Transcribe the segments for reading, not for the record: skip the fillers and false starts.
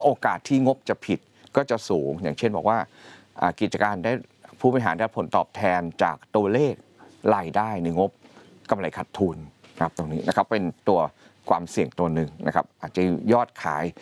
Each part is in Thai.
โอกาสที่งบจะผิดก็จะสูงอย่างเช่นบอกว่ากิจการได้ผู้บริหารได้ผลตอบแทนจากตัวเลขรายได้ในงบกำไรขาดทุนนะครับตรงนี้นะครับเป็นตัวความเสี่ยงตัวหนึ่งนะครับอาจจะยอดขาย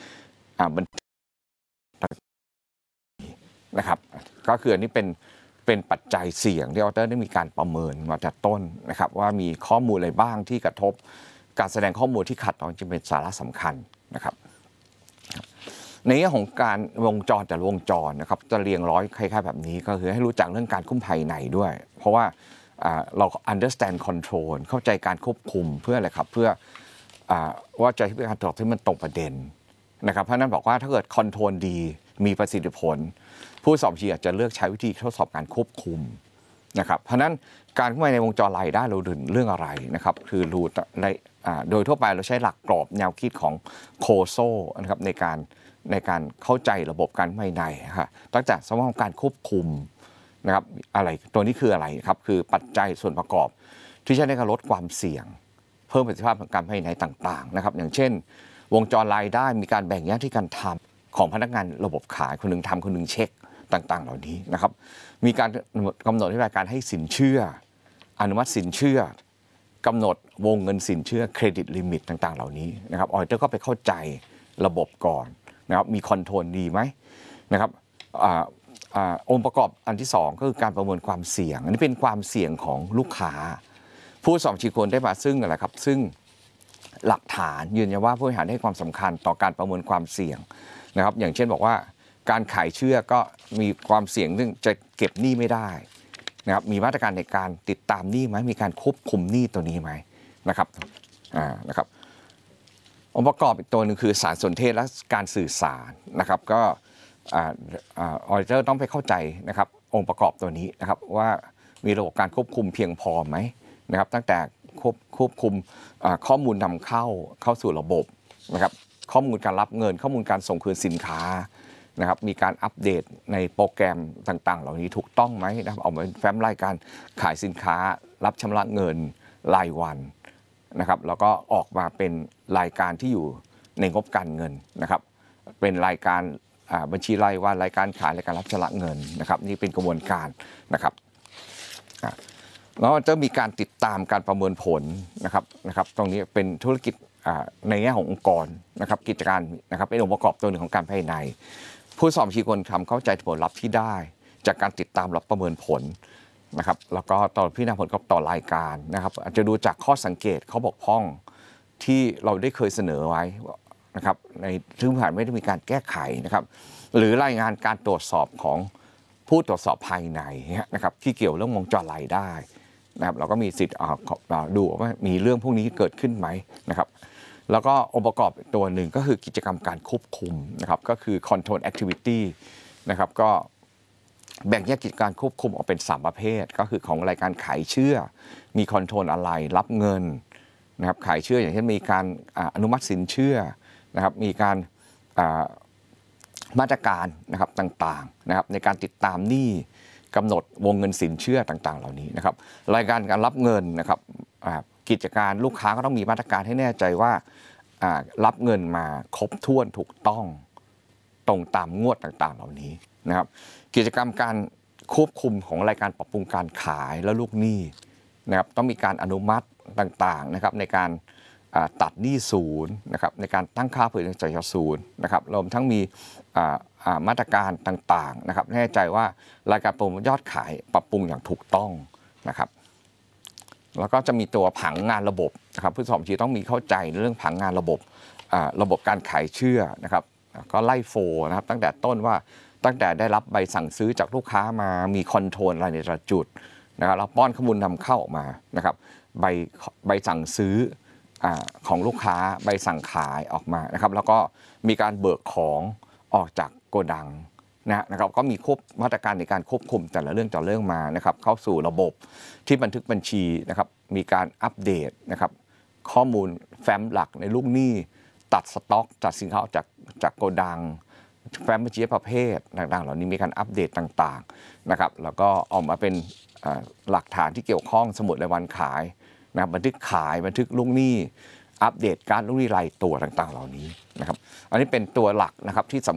นะครับก็คืออันนี้เป็นปัจจัยเสี่ยงที่ออเตอร์ได้มีการประเมินมาจากต้นนะครับว่ามีข้อมูลอะไรบ้างที่กระทบการแสดงข้อมูลที่ขัดต่อจึงเป็นสาระสำคัญนะครับในแง่ของการวงจรแต่ละวงจรนะครับจะเรียงร้อยคล้ายๆแบบนี้ก็คือให้รู้จักเรื่องการควบคุมภายในด้วยเพราะว่าเรา understand control เข้าใจการควบคุมเพื่ออะไรครับเพื่อว่าจะให้การตอบที่มันตรงประเด็นนะครับเพราะนั้นบอกว่าถ้าเกิดคอนโทรลดีมีประสิทธิผลผู้สอบชีอาจจะเลือกใช้วิธีทดสอบการควบคุมนะครับเพราะนั้นการเข้าไปในวงจรรายได้เราดูเรื่องอะไรนะครับคือรู้โดยทั่วไปเราใช้หลักกรอบแนวคิดของโคโซนะครับในการเข้าใจระบบการภายในครับตั้งแต่สมมติการควบคุมนะครับอะไรตัวนี้คืออะไรครับคือปัจจัยส่วนประกอบที่ใช้ในการลดความเสี่ยงเพิ่มประสิทธิภาพของการภายในต่างๆนะครับอย่างเช่นวงจรรายได้มีการแบ่งแยกที่การทำของพนักงานระบบขายคนหนึ่งทำคนหนึ่งเช็คต่างๆเหล่านี้นะครับมีการกำหนดที่การให้สินเชื่ออนุมัติสินเชื่อกำหนดวงเงินสินเชื่อเครดิตลิมิตต่างๆเหล่านี้นะครับออดิเตอร์ก็ไปเข้าใจระบบก่อนนะครับมีคอนโทรลดีไหมนะครับองค์ประกอบอันที่2ก็คือการประเมินความเสี่ยงอันนี้เป็นความเสี่ยงของลูกค้าผู้สอบชีควรได้มาซึ่งอะไรครับซึ่งหลักฐานยืนยันว่าผู้บริหารให้ความสำคัญต่อการประเมินความเสี่ยงนะครับอย่างเช่นบอกว่าการขายเชื่อก็มีความเสี่ยงซึ่งจะเก็บหนี้ไม่ได้นะครับมีมาตรการในการติดตามหนี้ไหมมีการควบคุมหนี้ตัวนี้ไหมนะครับนะครับองค์ประกอบอีกตัวหนึ่งคือสารสนเทศและการสื่อสารนะครับก็ออดิเตอร์ต้องไปเข้าใจนะครับองค์ประกอบตัวนี้นะครับว่ามีระบบการควบคุมเพียงพอไหมนะครับตั้งแต่ควบคุมข้อมูลนำเข้าสู่ระบบนะครับข้อมูลการรับเงินข้อมูลการส่งคืนสินค้านะครับมีการอัปเดตในโปรแกรมต่างๆเหล่านี้ถูกต้องไหมนะครับออกมาเป็นแฟ้มรายการขายสินค้ารับชำระเงินรายวันนะครับแล้วก็ออกมาเป็นรายการที่อยู่ในงบการเงินนะครับเป็นรายการบัญชีรายวันรายการขายรายการรับชำระเงินนะครับนี่เป็นกระบวนการนะครับแล้วจะมีการติดตามการประเมินผลนะครับตรงนี้เป็นธุรกิจในแง่ขององค์กรนะครับกิจการนะครับเป็นองค์ประกอบตัวหนึ่งของการภายในผู้สอบชีควรทำเข้าใจผลลัพธ์ที่ได้จากการติดตามรับประเมินผลนะครับแล้วก็ต่อพิจารณาผลกระทบต่อรายการนะครับอาจจะดูจากข้อสังเกตข้อบกพร่องที่เราได้เคยเสนอไว้นะครับในซึ่งผ่านไม่ได้มีการแก้ไขนะครับหรือรายงานการตรวจสอบของผู้ตรวจสอบภายในนะครับที่เกี่ยวเรื่องวงจรรายได้นะครับเราก็มีสิทธิ์ดูว่ามีเรื่องพวกนี้เกิดขึ้นไหมนะครับแล้วก็องค์ประกอบตัวหนึ่งก็คือกิจกรรมการควบคุมนะครับก็คือ control activity นะครับก็แบ่งแยกกิจการควบคุมออกเป็น3ประเภทก็คือของรายการขายเชื่อมีคอนโทรลอะไรรับเงินนะครับขายเชื่ออย่างเช่นมีการอนุมัติสินเชื่อนะครับมีการมาตรการนะครับต่างๆนะครับในการติดตามหนี้กำหนดวงเงินสินเชื่อต่างๆเหล่านี้นะครับรายการการรับเงินนะครับกิจการลูกค้าก็ต้องมีมาตรการให้แน่ใจว่ารับเงินมาครบถ้วนถูกต้องตรงตามงวดต่างๆเหล่านี้นะครับกิจกรรมการควบคุมของรายการปรับปรุงการขายและลูกหนี้นะครับต้องมีการอนุมัติต่างๆนะครับในการตัดหนี้ศูนย์นะครับในการตั้งค่าเผื่อจ่ายศูนย์นะครับรวมทั้งมีมาตรการต่างๆนะครับแน่ใจว่ารายการโปรโมทยอดขายปรับปรุงอย่างถูกต้องนะครับแล้วก็จะมีตัวผังงานระบบนะครับผู้สอบชีต้องมีเข้าใจเรื่องผังงานระบบการขายเชื่อนะครับก็ไล่โฟนะครับตั้งแต่ต้นว่าตั้งแต่ได้รับใบสั่งซื้อจากลูกค้ามามีคอนโทรลอะไรในแต่ละจุดนะครับแล้วป้อนข้อมูลนำเข้าออกมานะครับใบสั่งซื้อของลูกค้าใบสั่งขายออกมานะครับแล้วก็มีการเบิกของออกจากโกดังนะครับก็มีมาตรการในการควบคุมแต่ละเรื่องมานะครับเข้าสู่ระบบที่บันทึกบัญชีนะครับมีการอัปเดตนะครับข้อมูลแฟ้มหลักในลูกหนี้ตัดสต็อกจัดสินค้าจากโกดังแฟ้มบัญชีประเภทต่างๆเหล่านี้มีการอัปเดตต่างๆนะครับแล้วก็ออกมาเป็นหลักฐานที่เกี่ยวข้องสมุดรายวันขายนะบันทึกขายบันทึกลูกหนี้อัปเดตการลูกหนี้รายตัวต่างๆเหล่านี้นะครับอันนี้เป็นตัวหลักนะครับที่ส